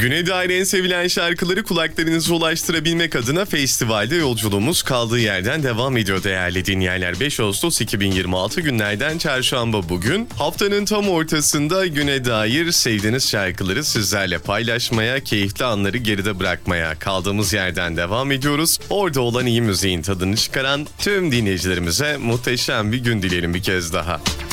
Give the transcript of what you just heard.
Güne dair en sevilen şarkıları kulaklarınıza ulaştırabilmek adına festivalde yolculuğumuz kaldığı yerden devam ediyor değerli dinleyenler. 5 Ağustos 2026 günlerden çarşamba bugün. Haftanın tam ortasında güne dair sevdiğiniz şarkıları sizlerle paylaşmaya, keyifli anları geride bırakmaya kaldığımız yerden devam ediyoruz. Orada olan iyi müziğin tadını çıkaran tüm dinleyicilerimize muhteşem bir gün dileyelim bir kez daha.